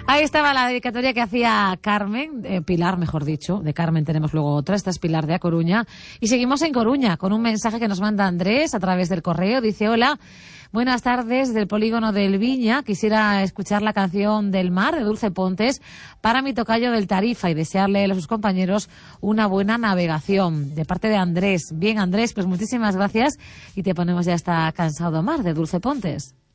Ahí estaba la dedicatoria que hacía Carmen, Pilar, mejor dicho. De Carmen tenemos luego otra, esta es Pilar de A Coruña. Y seguimos en Coruña con un mensaje que nos manda Andrés a través del correo. Dice: hola, buenas tardes del polígono del Viña. Quisiera escuchar la canción del mar de Dulce Pontes para mi tocayo del Tarifa y desearle a sus compañeros una buena navegación. De parte de Andrés. Bien, Andrés, pues muchísimas gracias y te ponemos ya esta Cansado Mar de Dulce Pontes.